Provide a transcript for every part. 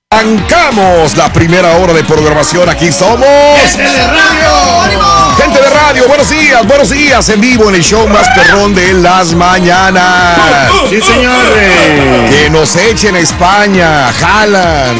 Arrancamos la primera hora de programación. Aquí somos Gente de Radio. ¡Ánimo! Gente de Radio, buenos días en vivo en el show más perrón de las mañanas. Sí, señores. Que nos echen a España, jalan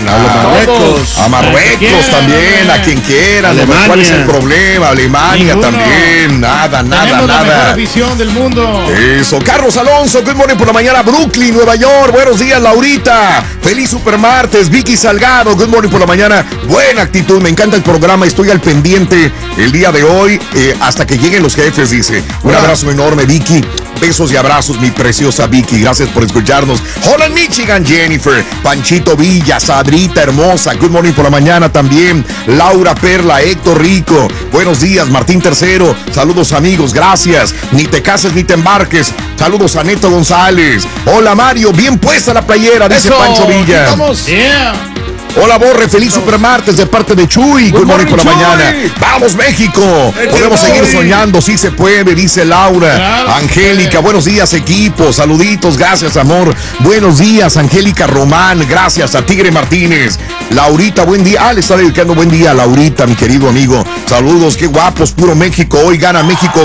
a Marruecos también, a quien quieran. ¿Cuál es el problema? Alemania Ninguno. También, nada. La mejor visión del mundo. Eso, Carlos Alonso, good morning por la mañana, Brooklyn, Nueva York, buenos días, Laurita, feliz supermartes, Vicky Salgado, good morning por la mañana, buena actitud, me encanta el programa, estoy al pendiente el día de hoy, hasta que lleguen los jefes, dice, un abrazo enorme, Vicky, besos y abrazos, mi preciosa Vicky, gracias por escucharnos, Holland, Michigan, Jennifer, Panchito Villa, Sadrita hermosa, good morning por la mañana también, Laura Perla, Héctor Rico, buenos días, Martín Tercero, saludos amigos, gracias, ni te cases ni te embarques, saludos a Neto González, hola Mario, bien puesta la playera, dice Pancho Villa. Vamos. Yeah. Hola Borre, feliz supermartes de parte de Chuy. Good morning por la mañana. ¡Vamos México! Podemos seguir soñando, sí se puede, dice Laura. Claro. Angélica, buenos días equipo, saluditos, gracias amor. Buenos días Angélica Román, gracias a Tigre Martínez. Laurita, buen día. Le está dedicando buen día a Laurita, mi querido amigo. Saludos, qué guapos, puro México. Hoy gana México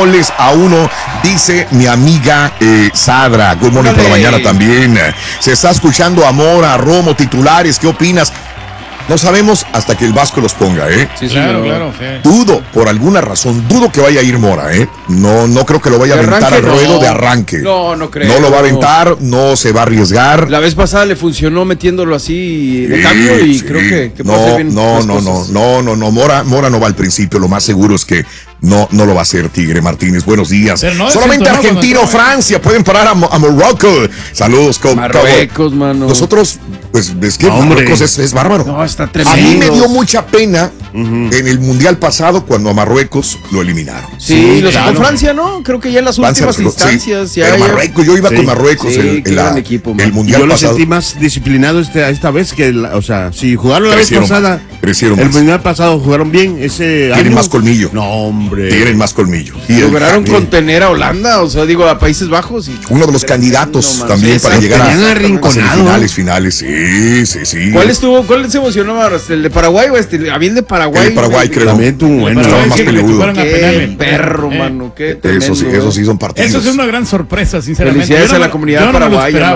2-1, dice mi amiga Sadra. Good morning por la mañana también. Se está escuchando a Mora, Romo, titulares, ¿qué opinas? No sabemos hasta que el Vasco los ponga, ¿eh? Sí, claro. Sí. Dudo, por alguna razón, que vaya a ir Mora, ¿eh? No creo que lo vaya a aventar al ruedo de arranque. No creo. No lo va a aventar, no se va a arriesgar. La vez pasada le funcionó metiéndolo así de cambio y creo que puede ser bien las cosas. No, Mora no va al principio, lo más seguro es que no lo va a hacer Tigre Martínez. Buenos días. No, solamente Argentina o Francia pueden parar a Morocco. Saludos, Marruecos, mano. Nosotros, pues, es que Marruecos es bárbaro. No, está tremendo. A mí me dio mucha pena en el Mundial pasado cuando a Marruecos lo eliminaron. Sí, lo sacó Francia, ¿no? Creo que ya en las últimas instancias. Sí, pero Marruecos, yo iba con Marruecos el Mundial yo lo pasado. sentí más disciplinado esta vez que, si jugaron la vez pasada. Crecieron el más. Mundial pasado jugaron bien. Tienen más colmillo. No, hombre. Tienen más colmillo. Lograron contener a Holanda, a Países Bajos. Uno de los candidatos también para llegar a finales. Sí. ¿Cuál se emocionó más? ¿El de Paraguay o el de Paraguay? El de Paraguay, creo. También tuvo bueno. Estaba más peludo. Qué perro, mano. Qué tremendo. Esos sí son partidos. Eso es una gran sorpresa, sinceramente. Felicidades a la comunidad paraguaya.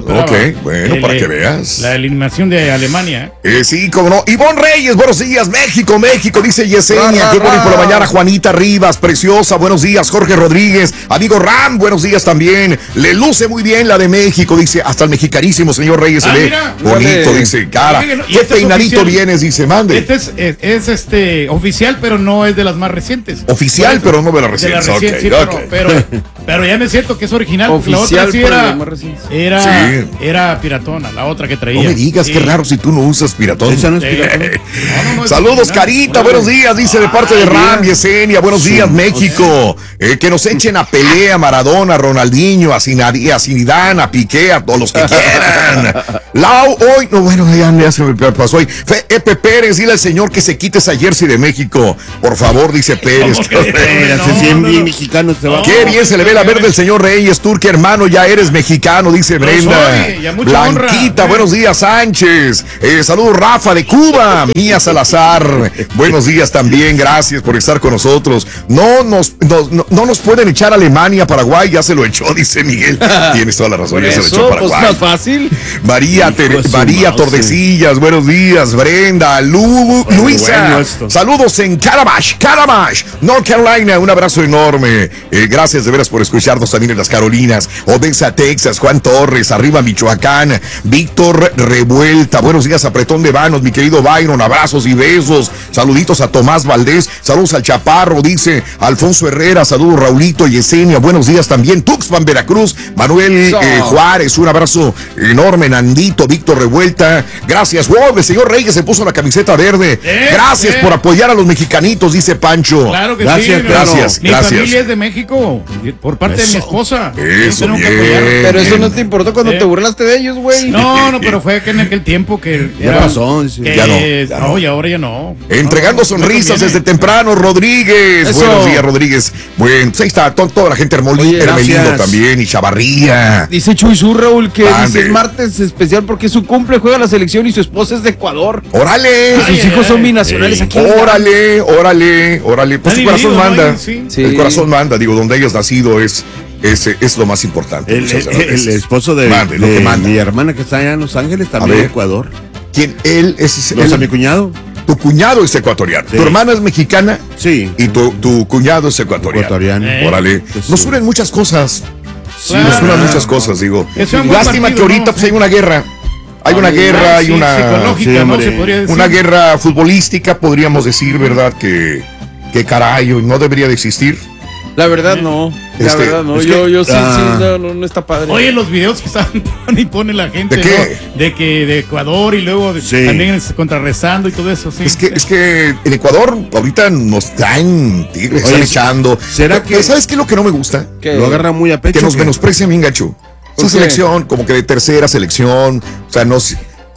Bueno, para que veas. La eliminación de Alemania. Sí, como no. Ivonne Reyes, buenos días. México, dice Yesenia. Qué bonito por la mañana. Juanita Rivas, preciosa. Buenos días. Jorge Rodríguez. Amigo Ram, buenos días también. Le luce muy bien la de México, dice. Hasta el mexicanísimo señor Reyes se ve mira, bonito, dice. Cara. Qué peinadito vienes, dice. Mande. Este es oficial, pero no es de las más recientes. Oficial, pero no de las recientes. De las recientes, sí, pero ya me siento que es original. Oficial, la otra sí era piratona, la otra que traía. No me digas, qué raro si tú no usas piratón. Esa no es piratón. No, saludos, Carita, buenos días, dice de parte de Ram, Yesenia, buenos días, México. Que nos echen a Pelé, a Maradona, a Ronaldinho, a Zidane, a Piqué, a todos los que quieran. Lau, hoy, ya se me pasó hoy. Epe Pérez, dile al señor que se quite esa jersey de México. Por favor, dice Pérez. Bien mexicano este va. Qué bien se le ve la verde del señor Reyes, Turque, hermano, ya eres mexicano, dice Brenda. Blanquita, buenos días, Sánchez. Saludos, Rafa de Cuba. Mía Salazar, buenos días también, gracias por estar con nosotros. No nos pueden echar a Alemania, Paraguay, ya se lo echó, dice Miguel. Tienes toda la razón, ya se lo echó Paraguay. Pues más fácil. María Tordesillas, buenos días. Brenda, Luisa, saludos en Calabash, North Carolina, un abrazo enorme. Gracias de veras por escucharnos también en las Carolinas, Odessa, Texas, Juan Torres, arriba Michoacán, Víctor Revuelta, buenos días a Pretón de Vanos, mi querido Byron, abrazos y besos, saluditos a Tomás Valdés, saludos al Chaparro, dice Alfonso Herrera, saludos Raulito, Yesenia, buenos días también, Tuxpan, Veracruz, Manuel Juárez, un abrazo enorme, Nandito, Víctor Revuelta, gracias, wow, el señor Reyes se puso la camiseta verde, Gracias por apoyar a los mexicanitos, dice Pancho. Claro que gracias, sí. Gracias, Mi familia es de México, por parte de mi esposa. Eso, bien. Pero eso no te importó cuando te burlaste de ellos, güey. No, pero fue que en aquel tiempo que ya pasó. Ya no. No, y ahora ya no. Entregando sonrisas desde temprano, Rodríguez. Eso. Buenos días, Rodríguez. Bueno, pues ahí está toda la gente Hermelindo también, y Chavarría. Dice Chuy Sur, Raúl, que Ande. dice es martes especial porque su cumple, juega la selección y su esposa es de Ecuador. ¡Órale! Sus hijos son binacionales aquí. ¡Órale! Pues el corazón manda. ¿no? Sí. El corazón manda, digo, donde hayas nacido es lo más importante. El esposo de mi hermana que está allá en Los Ángeles, también de Ecuador. ¿Quién? Él es mi cuñado. Tu cuñado es ecuatoriano. Sí. Tu hermana es mexicana. Sí. Y tu cuñado es ecuatoriano. Órale. Nos unen muchas cosas. Sí, nos unen muchas cosas, digo. Lástima que ahorita pues hay una guerra. Hay una guerra, hay una psicológica, ¿no? Se podría decir. Una guerra futbolística, podríamos decir, ¿verdad? Que caray, no debería de existir. La verdad no. La verdad no. Yo sí, no está padre. Oye, los videos que están pone la gente, ¿de qué? ¿no? De Ecuador y luego también contrarrestando y todo eso, sí. Es que en Ecuador ahorita nos traen tigres, están echando. ¿Será que ¿sabes qué es lo que no me gusta? Lo agarra muy a pecho? Que nos menosprecia bien gacho. Esa selección, como que de tercera selección, o sea, nos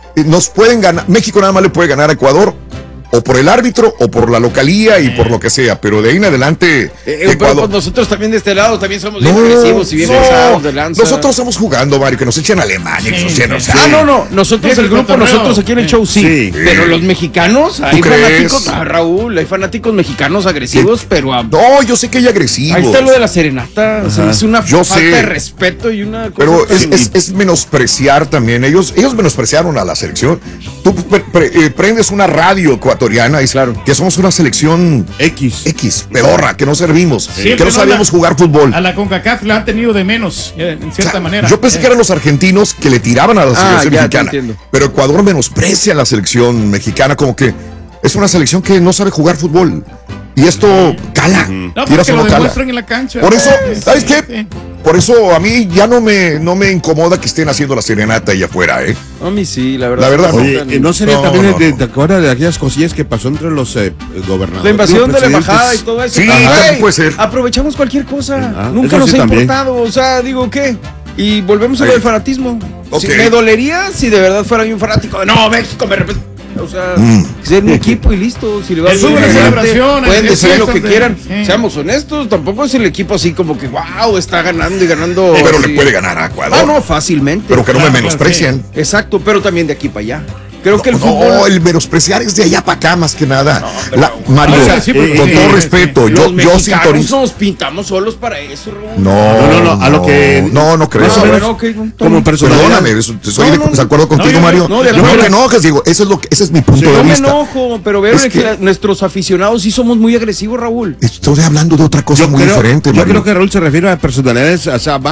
pueden ganar. México nada más le puede ganar a Ecuador o por el árbitro o por la localía y por lo que sea, pero de ahí en adelante pero pues nosotros también de este lado también somos bien agresivos y bien pesados de lanza. Nosotros estamos jugando, Mario, que nos echen a Alemania, que nos echen, nosotros el grupo, nosotros aquí en el show sí. Pero los mexicanos, hay fanáticos, Raúl, hay fanáticos mexicanos agresivos, pero no, yo sé que hay agresivos. Ahí está lo de la serenata, es una falta de respeto y una cosa. Pero es menospreciar también, ellos menospreciaron a la selección. Tú prendes una radio ecuatoriana y claro que somos una selección X, pedorra, que no servimos, que no sabíamos jugar fútbol. A la CONCACAF la han tenido de menos, en cierta manera. Yo pensé que eran los argentinos que le tiraban a la selección mexicana, pero Ecuador menosprecia a la selección mexicana, como que es una selección que no sabe jugar fútbol. Y esto cala. No, porque lo demuestran en la cancha. Por eso, ¿sabes qué? Sí. Por eso a mí ya no me incomoda que estén haciendo la serenata allá afuera, ¿eh? A mí sí, la verdad. Oye, ¿no sería también te acuerdas de aquellas cosillas que pasó entre los gobernadores? La invasión de la embajada y todo eso. Sí, puede ser. Aprovechamos cualquier cosa. Nunca nos ha importado. O sea, digo, ¿qué? Y volvemos a lo del fanatismo. Okay. Me dolería si de verdad fuera un fanático. No, México me representa. O sea, ser un equipo y listo. Si le va a una celebración, pueden decir lo que quieran. Seamos honestos, tampoco es el equipo así como que wow, está ganando y ganando. Pero le puede ganar a Ecuador. No, fácilmente. Pero que no me menosprecian. Exacto, pero también de aquí para allá. Creo que el fútbol. No, el menospreciar es de allá para acá más que nada. Mario, con todo respeto, yo sintonizo. Nos pintamos solos para eso, No, a lo que. No creo. Como personalidad. Perdóname, estoy de acuerdo contigo, Mario. No te enojes, digo, ese es mi punto de vista. No me enojo, pero veo que nuestros aficionados sí somos muy agresivos, Raúl. Estoy hablando de otra cosa muy diferente, Mario. Yo creo que Raúl se refiere a personalidades, o sea,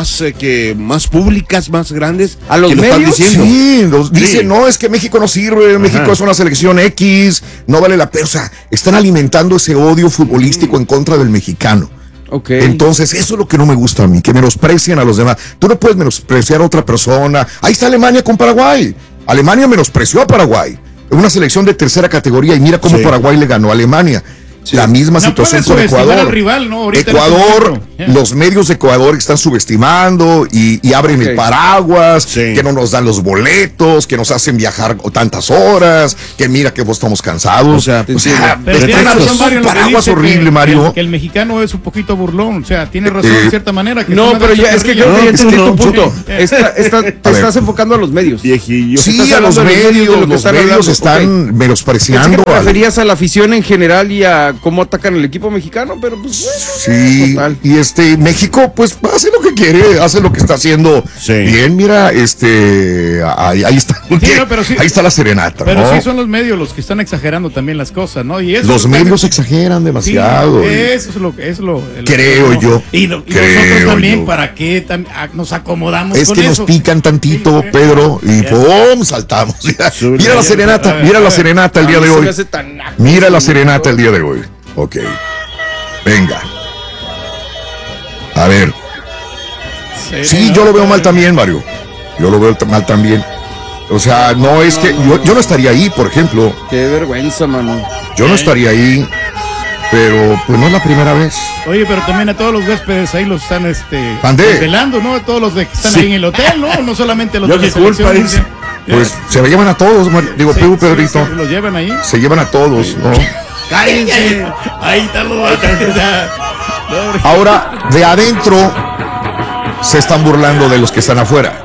más públicas, más grandes. A los medios. Sí, dicen, no, es que México no sirve, México es una selección X, no vale la pena. O sea, están alimentando ese odio futbolístico en contra del mexicano. Okay. Entonces, eso es lo que no me gusta a mí, que menosprecian a los demás. Tú no puedes menospreciar a otra persona. Ahí está Alemania con Paraguay. Alemania menospreció a Paraguay. Una selección de tercera categoría y mira cómo Paraguay le ganó a Alemania. Sí. La misma situación con Ecuador. Rival, ¿no? Ecuador, los medios de Ecuador están subestimando y abren el paraguas, que no nos dan los boletos, que nos hacen viajar tantas horas, que mira que vos estamos cansados. Pero tiene razón, Mario, paraguas horrible, Mario. Que el mexicano es un poquito burlón, o sea, tiene razón de cierta manera. Que no, pero ya es que yo ya entendí tu punto. Te estás enfocando a los medios. Sí, a los medios. Los medios están menospreciando. ¿Te referías a la afición en general y a cómo atacan el equipo mexicano? Pero pues bueno, sí, total. Y México pues hace lo que quiere, hace lo que está haciendo bien, mira, ahí está, ahí está la serenata. Pero sí son los medios los que están exagerando también las cosas, ¿no? Y eso los medios exageran demasiado. Sí, eso es lo creo yo. Y nosotros también, ¿para qué nos acomodamos es con que eso? Nos pican tantito, Pedro, y ¡pum! Saltamos. Mira la serenata, mira la serenata el día de hoy. Mira la serenata el día de hoy. Ok, venga. A ver. Sí, yo lo veo mal también, Mario. Yo lo veo mal también. O sea, no es que yo no estaría ahí, por ejemplo. Qué vergüenza, mano. Yo no estaría ahí, pero pues no es la primera vez. Oye, pero también a todos los huéspedes ahí los están velando, ¿no? A todos los que están ahí en el hotel, ¿no? No solamente los de la selección. Pues se me llevan a todos, digo, sí, Pedrito. Sí, los llevan ahí. Se llevan a todos, ¿no? ¡Cállense! Ahí están los Ahora, de adentro se están burlando de los que están afuera.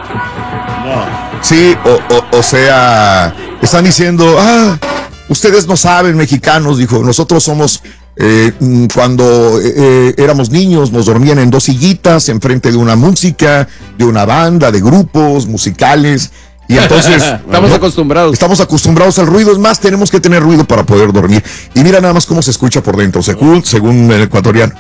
Sí, o sea, están diciendo, ustedes no saben, mexicanos, dijo, nosotros somos, cuando éramos niños, nos dormían en 2 sillitas, enfrente de una música, de una banda, de grupos musicales, y entonces estamos acostumbrados al ruido. Es más, tenemos que tener ruido para poder dormir. Y mira nada más cómo se escucha por dentro, según el ecuatoriano.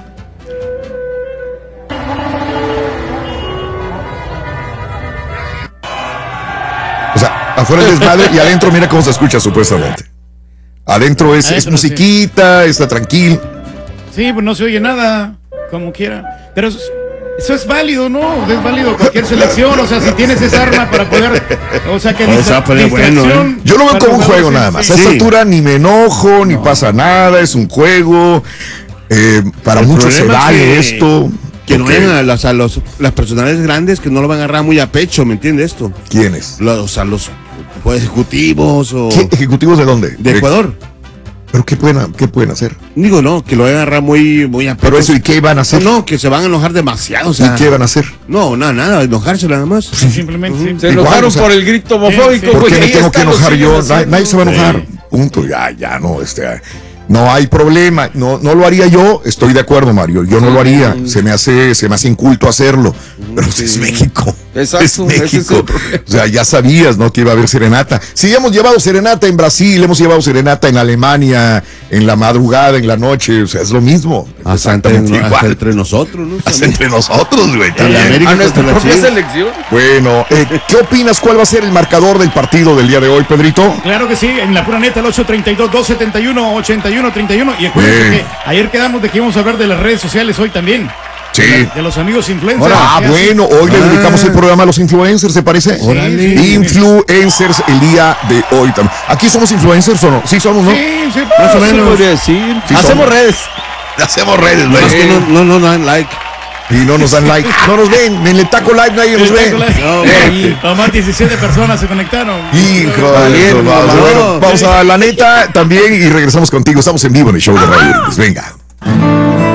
O sea, afuera es desmadre y adentro mira cómo se escucha supuestamente. Adentro es musiquita, está tranquilo. Sí, pues no se oye nada, como quiera. Pero eso es válido, ¿no? Es válido cualquier selección. O sea, si tienes esa arma para poder. O sea, que bueno, yo lo veo como un juego nada más. A esta altura ni me enojo, ni pasa nada. Es un juego. Para muchos se vale esto. Que no vayan a las personalidades grandes, que no lo van a agarrar muy a pecho, ¿me entiendes esto? ¿Quiénes? Los ejecutivos o... ¿Qué ejecutivos de dónde? De Ecuador. ¿Pero qué pueden hacer? Digo, no, que lo vayan a agarrar muy a pecho. ¿Pero eso y qué van a hacer? No, que se van a enojar demasiado, o sea... ¿Y qué van a hacer? No, nada, enojarse nada más. Simplemente se enojaron por el grito homofóbico. ¿Por qué me tengo que enojar yo? Nadie se va a enojar. Punto, ya, no, no hay problema, no lo haría yo, estoy de acuerdo, Mario, yo no lo haría, se me hace inculto hacerlo, pero es México. Exacto, es México. O sea, ya sabías, ¿no? Que iba a haber serenata. Sí, hemos llevado serenata en Brasil, hemos llevado serenata en Alemania, en la madrugada, en la noche, o sea, es lo mismo. Hasta entre nosotros, ¿no? Hasta entre nosotros, güey. A nuestra propia selección. Bueno, ¿qué opinas? ¿Cuál va a ser el marcador del partido del día de hoy, Pedrito? Claro que sí, en la pura neta, el 832-271-8131. Y acuérdense que ayer quedamos de que íbamos a hablar de las redes sociales hoy también. Sí. De los amigos influencers. Bueno, hoy le dedicamos el programa a los influencers, ¿se parece? Sí. Influencers el día de hoy también. ¿Aquí somos influencers o no? Sí somos, ¿no? Sí, más o menos. Podría decir. Sí, hacemos redes. Hacemos redes, güey. Es que no dan like. Y no nos dan like. No nos ven. En el Taco Live nadie nos ve. Nomás 17 personas se conectaron. Hijo de bueno, vamos a la neta también y regresamos contigo. Estamos en vivo en el show de Radio Venga.